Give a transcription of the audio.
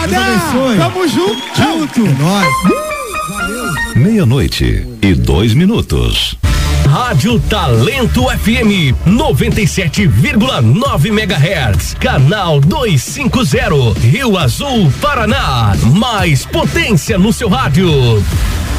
Tamo junto. Nós. Valeu. 12:02. Rádio Talento FM 97,9 MHz, canal 250, Rio Azul, Paraná. Mais potência no seu rádio.